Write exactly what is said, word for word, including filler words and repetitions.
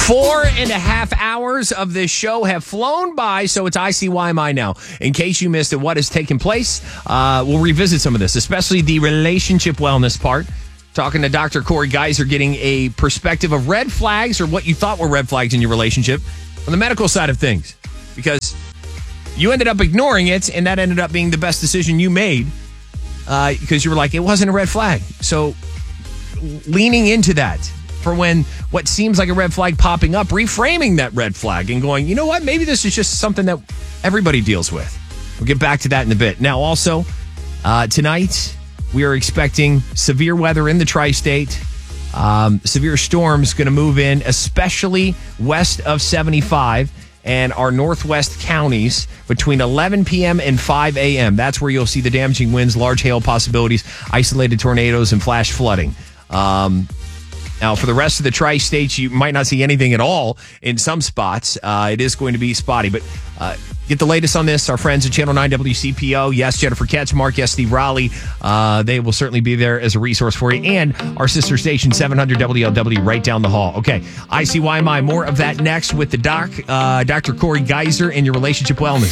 Four and a half hours of this show have flown by, so it's I C Y M I now. In case you missed it, what has taken place, uh, we'll revisit some of this, especially the relationship wellness part. Talking to Doctor Corey Geiser, getting a perspective of red flags or what you thought were red flags in your relationship on the medical side of things. Because you ended up ignoring it, and that ended up being the best decision you made uh, because you were like, it wasn't a red flag. So leaning into that for when what seems like a red flag popping up, reframing that red flag and going, you know what, maybe this is just something that everybody deals with. We'll get back to that in a bit. Now, also, uh, tonight, we are expecting severe weather in the tri-state. Um, severe storms going to move in, especially west of seventy-five and our northwest counties between eleven p.m. and five a.m. That's where you'll see the damaging winds, large hail possibilities, isolated tornadoes, and flash flooding. Um, now, for the rest of the tri-states, you might not see anything at all in some spots. Uh, it is going to be spotty, but uh, get the latest on this. Our friends at Channel nine W C P O. Yes, Jennifer Ketchmark. Yes, Steve Raleigh. Uh, they will certainly be there as a resource for you. And our sister station, seven hundred W L W, right down the hall. Okay, I C Y M I. More of that next with the doc, uh, Doctor Corey Geiser, and your relationship wellness.